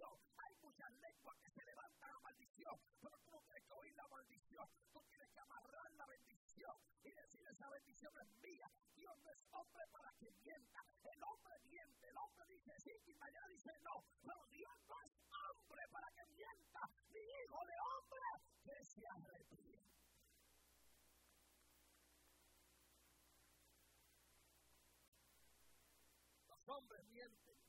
Hay muchas lenguas que se levantan a maldición, pero tú no tienes que oír la maldición. Tú tienes que amarrar la bendición y decir: esa bendición es mía. Dios no es hombre para que mienta. El hombre miente, el hombre dice sí y mañana dice no. Pero Dios no es hombre para que mienta, ni hijo de hombre que se arrepiente. Los hombres mienten,